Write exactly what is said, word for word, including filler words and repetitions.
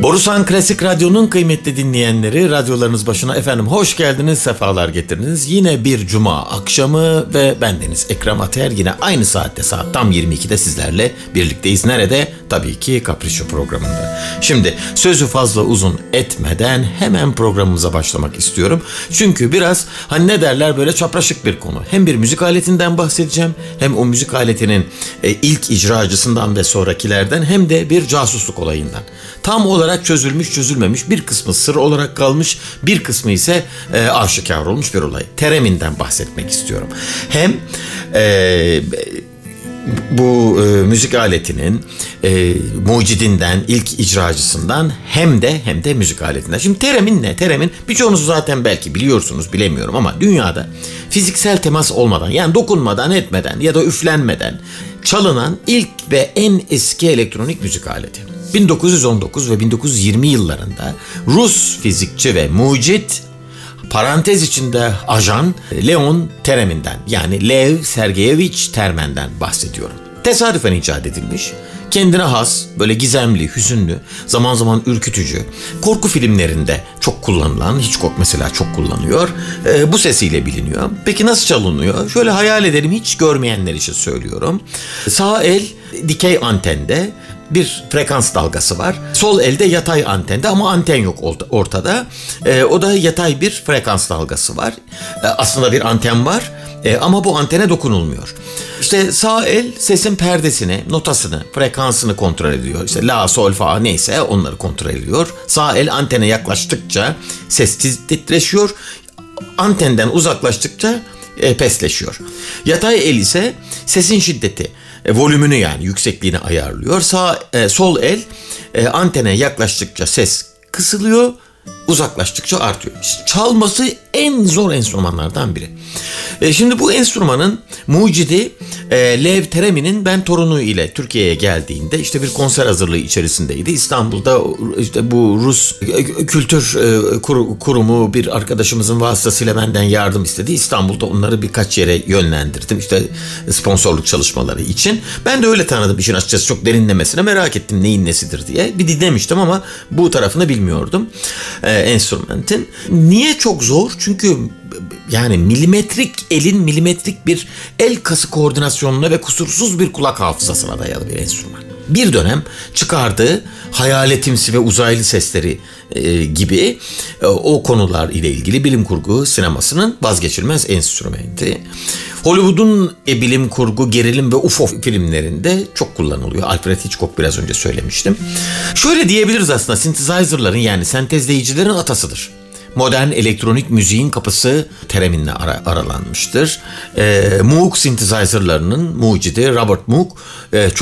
Borusan Klasik Radyo'nun kıymetli dinleyenleri, radyolarınız başına efendim hoş geldiniz, sefalar getirdiniz. Yine bir cuma akşamı ve bendeniz Ekrem Ater yine aynı saatte, saat tam yirmi ikide sizlerle birlikteyiz. Nerede? Tabii ki Capriccio programında. Şimdi sözü fazla uzun etmeden hemen programımıza başlamak istiyorum. Çünkü biraz hani ne derler, böyle çapraşık bir konu. Hem bir müzik aletinden bahsedeceğim, hem o müzik aletinin e, ilk icracısından ve sonrakilerden, hem de bir casusluk olayından. Tam olarak çözülmüş çözülmemiş, bir kısmı sır olarak kalmış, bir kısmı ise e, aşikar olmuş bir olay. Tereminden bahsetmek istiyorum. Hem e, bu e, müzik aletinin e, mucidinden, ilk icracısından, hem de hem de müzik aletinden. Şimdi teremin ne? Teremin birçoğunuz zaten belki biliyorsunuz, bilemiyorum ama dünyada fiziksel temas olmadan, yani dokunmadan, etmeden ya da üflenmeden çalınan ilk ve en eski elektronik müzik aleti. bin dokuz yüz on dokuz ve bin dokuz yüz yirmi yıllarında Rus fizikçi ve mucit, parantez içinde ajan Leon Teremin'den, yani Lev Sergeyevich Termen'den bahsediyorum. Tesadüfen icat edilmiş, kendine has, böyle gizemli, hüzünlü, zaman zaman ürkütücü, korku filmlerinde çok kullanılan, Hitchcock mesela çok kullanıyor, e, bu sesiyle biliniyor. Peki nasıl çalınıyor? Şöyle hayal edelim, hiç görmeyenler için söylüyorum. Sağ el dikey antende bir frekans dalgası var. Sol elde yatay antende, ama anten yok ortada. E, o da yatay bir frekans dalgası var. E, aslında bir anten var e, ama bu antene dokunulmuyor. İşte sağ el sesin perdesini, notasını, frekansını kontrol ediyor. İşte la, sol, fa neyse onları kontrol ediyor. Sağ el antene yaklaştıkça ses titreşiyor. Antenden uzaklaştıkça e, pesleşiyor. Yatay el ise sesin şiddeti, E, volümünü, yani yüksekliğini ayarlıyor. Sağ, e, sol el e, antene yaklaştıkça ses kısılıyor, uzaklaştıkça artıyor. Çalması en zor enstrümanlardan biri. E, şimdi bu enstrümanın mucidi e, Lev Teremin'in ben torunu ile Türkiye'ye geldiğinde işte bir konser hazırlığı içerisindeydi. İstanbul'da işte bu Rus Kültür e, Kur, Kurumu bir arkadaşımızın vasıtasıyla benden yardım istedi. İstanbul'da onları birkaç yere yönlendirdim, işte sponsorluk çalışmaları için. Ben de öyle tanıdım işin açıkçası, çok derinlemesine merak ettim neyin nesidir diye. Bir dinlemiştim ama bu tarafını bilmiyordum e, enstrümantin. Niye çok zor? Çünkü yani milimetrik elin milimetrik bir el kası koordinasyonuna ve kusursuz bir kulak hafızasına dayalı bir enstrüman. Bir dönem çıkardığı hayaletimsi ve uzaylı sesleri e, gibi e, o konular ile ilgili bilim kurgu sinemasının vazgeçilmez enstrümenti. Hollywood'un e, bilim kurgu, gerilim ve U F O filmlerinde çok kullanılıyor. Alfred Hitchcock biraz önce söylemiştim. Şöyle diyebiliriz, aslında synthesizer'ların, yani sentezleyicilerin atasıdır. Modern elektronik müziğin kapısı Teremin'le ara, aralanmıştır. E, Moog synthesizer'larının mucidi Robert Moog e, çok